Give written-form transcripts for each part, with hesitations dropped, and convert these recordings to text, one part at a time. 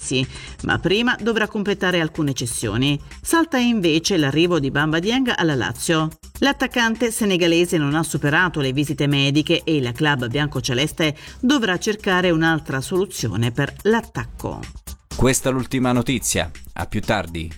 servizi, ma prima dovrà completare alcune cessioni. Salta invece l'arrivo di Bamba Dieng alla Lazio. L'attaccante senegalese non ha superato le visite mediche e il club biancoceleste dovrà cercare un'altra soluzione per l'attacco. Questa è l'ultima notizia. A più tardi.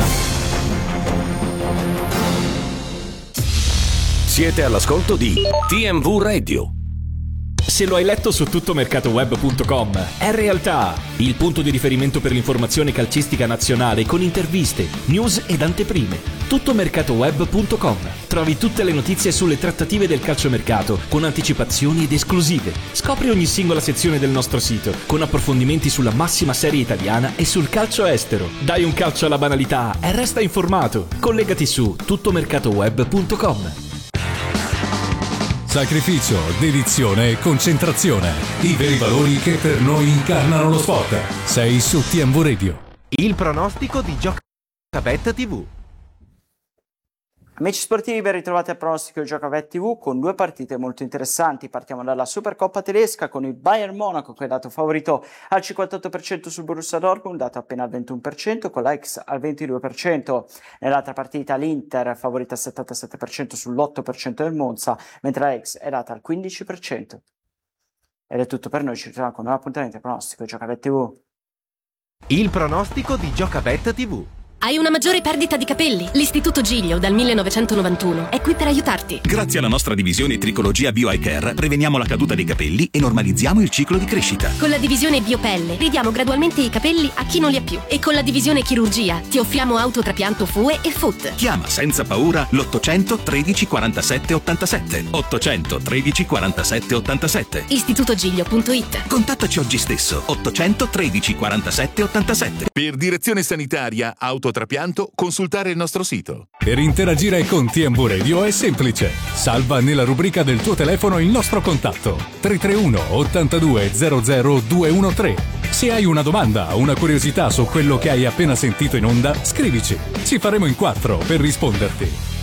Siete all'ascolto di TMV Radio. Se lo hai letto su tuttomercatoweb.com, è realtà! Il punto di riferimento per l'informazione calcistica nazionale con interviste, news ed anteprime. Tuttomercatoweb.com. Trovi tutte le notizie sulle trattative del calciomercato con anticipazioni ed esclusive. Scopri ogni singola sezione del nostro sito con approfondimenti sulla massima serie italiana e sul calcio estero. Dai un calcio alla banalità e resta informato. Collegati su tuttomercatoweb.com. Sacrificio, dedizione e concentrazione. I veri valori che per noi incarnano lo sport. Sei su TMV Radio. Il pronostico di Giocabet TV. Amici sportivi, ben ritrovati al pronostico di Giocabet TV con due partite molto interessanti. Partiamo dalla Supercoppa tedesca con il Bayern Monaco che è dato favorito al 58% sul Borussia Dortmund, dato appena al 21%, con l'Ajax al 22%. Nell'altra partita l'Inter favorita al 77% sull'8% del Monza, mentre l'Ajax è data al 15%. Ed è tutto per noi, ci ritroviamo con un nuovo appuntamento al pronostico di Giocabet TV. Il pronostico di Giocabet TV. Hai una maggiore perdita di capelli? L'Istituto Giglio dal 1991 è qui per aiutarti. Grazie alla nostra divisione Tricologia Bio Eye Care preveniamo la caduta dei capelli e normalizziamo il ciclo di crescita. Con la divisione Biopelle ridiamo gradualmente i capelli a chi non li ha più. E con la divisione Chirurgia ti offriamo autotrapianto FUE e FUT. Chiama senza paura l'800 13 47 87. 800 13 47 87. Istitutogiglio.it. Contattaci oggi stesso. 800 13 47 87. Per direzione sanitaria autotrapianto, consultare il nostro sito. Per interagire con TMV Radio è semplice. Salva nella rubrica del tuo telefono il nostro contatto 331 82 00 213. Se hai una domanda o una curiosità su quello che hai appena sentito in onda, scrivici. Ci faremo in 4 per risponderti.